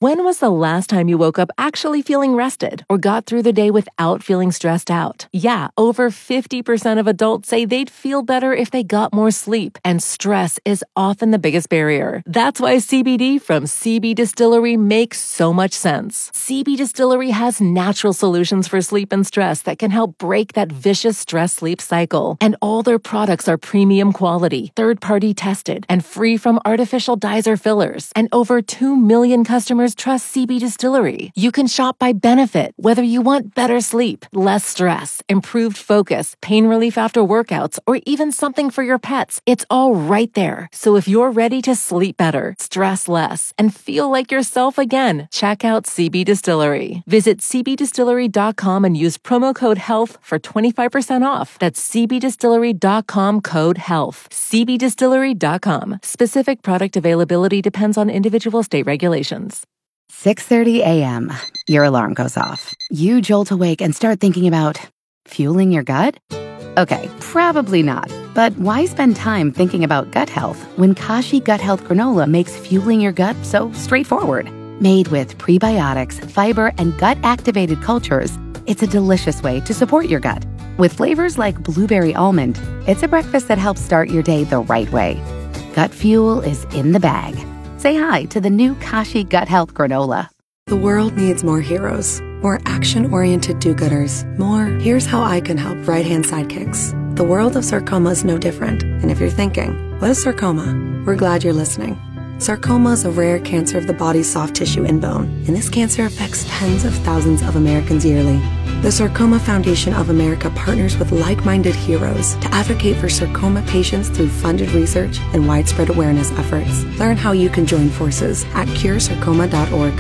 When was the last time you woke up actually feeling rested or got through the day without feeling stressed out? Yeah, over 50% of adults say they'd feel better if they got more sleep, and stress is often the biggest barrier. That's why CBD from CB Distillery makes so much sense. CB Distillery has natural solutions for sleep and stress that can help break that vicious stress-sleep cycle. And all their products are premium quality, third-party tested, and free from artificial dyes or fillers. And over 2 million customers trust CB Distillery. You can shop by benefit, whether you want better sleep, less stress, improved focus, pain relief after workouts, or even something for your pets. It's all right there. So if you're ready to sleep better, stress less, and feel like yourself again, check out CB Distillery. Visit cbdistillery.com and use promo code HEALTH for 25% off. That's cbdistillery.com code HEALTH. cbdistillery.com. Specific product availability depends on individual state regulations. 6:30 a.m. Your alarm goes off. You jolt awake and start thinking about fueling your gut? Okay, probably not. But why spend time thinking about gut health when Kashi Gut Health Granola makes fueling your gut so straightforward? Made with prebiotics, fiber, and gut-activated cultures, it's a delicious way to support your gut. With flavors like blueberry almond, it's a breakfast that helps start your day the right way. Gut fuel is in the bag. Say hi to the new Kashi Gut Health Granola. The world needs more heroes, more action-oriented do-gooders, more here's how I can help right-hand sidekicks. The world of sarcoma is no different. And if you're thinking, what is sarcoma? We're glad you're listening. Sarcoma is a rare cancer of the body's soft tissue and bone, and this cancer affects tens of thousands of Americans yearly. The Sarcoma Foundation of America partners with like-minded heroes to advocate for sarcoma patients through funded research and widespread awareness efforts. Learn how you can join forces at curesarcoma.org.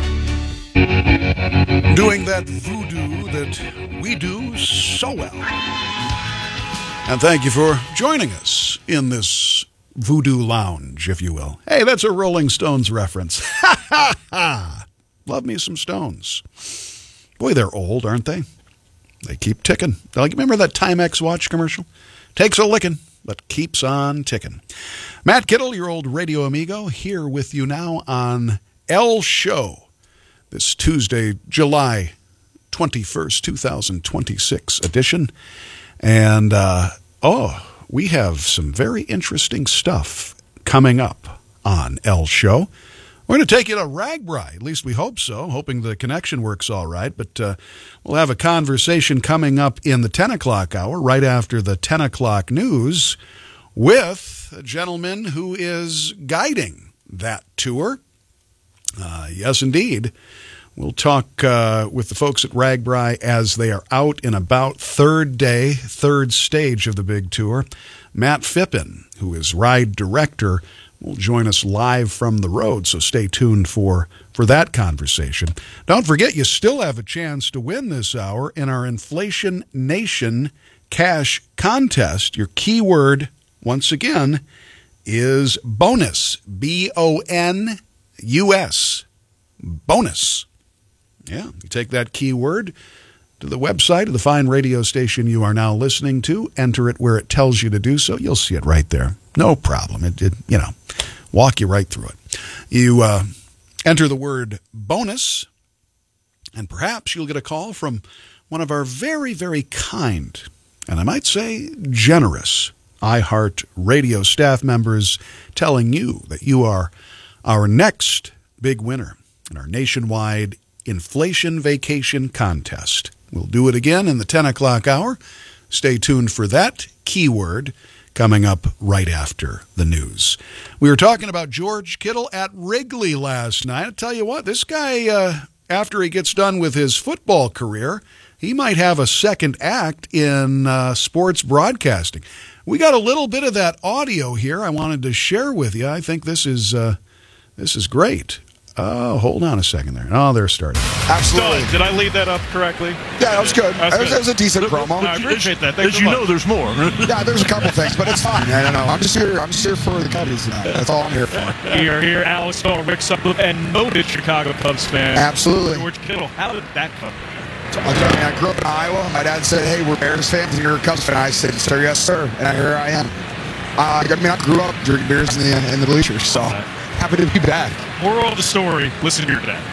Doing that voodoo that we do so well. And thank you for joining us in this voodoo lounge, if you will. Hey, that's a Rolling Stones reference. Ha, ha, ha. Love me some Stones. Boy, they're old, aren't they? They keep ticking. Like, remember that Timex watch commercial? Takes a licking, but keeps on ticking. Matt Kittle, your old radio amigo, here with you now on El Show. This Tuesday, July 21st, 2026 edition. And, we have some very interesting stuff coming up on El Show. We're going to take you to RAGBRAI, at least we hope so, hoping the connection works all right. But we'll have a conversation coming up in the 10 o'clock hour, right after the 10 o'clock news, with a gentleman who is guiding that tour. Yes, indeed. We'll talk with the folks at RAGBRAI as they are out and about, third day, third stage of the big tour. Matt Phippen, who is ride director, will join us live from the road, so stay tuned for that conversation. Don't forget, you still have a chance to win this hour in our Inflation Nation cash contest. Your keyword, once again, is bonus, B-O-N-U-S, bonus. Yeah, you take that keyword to the website of the fine radio station you are now listening to, enter it where it tells you to do so. You'll see it right there. No problem. It walk you right through it. You enter the word bonus, and perhaps you'll get a call from one of our very, very kind, and I might say generous, iHeart Radio staff members telling you that you are our next big winner in our nationwide Inflation Vacation Contest. We'll do it again in the 10 o'clock hour. Stay tuned for that keyword coming up right after the news. We were talking about George Kittle at Wrigley last night. I tell you what, this guy, after he gets done with his football career, he might have a second act in sports broadcasting. We got a little bit of that audio here I wanted to share with you. I think this is great. Oh, hold on a second there. Oh, they're starting. Absolutely. Did I lead that up correctly? Yeah, that was good. That was a decent promo. I appreciate that. As you know, there's more. Yeah, there's a couple things, but it's fine. I don't know. I'm just here for the Cubbies tonight. That's all I'm here for. Here, Alex Hall, Rick Sutcliffe, and noted Chicago Cubs fan. Absolutely. George Kittle. How did that come? I grew up in Iowa. My dad said, "Hey, we're Bears fans, and you're a Cubs fan." I said, "Sir, yes, sir." And here I am. I grew up drinking beers in the bleachers, so happy to be back. Moral of the story, listen to your dad.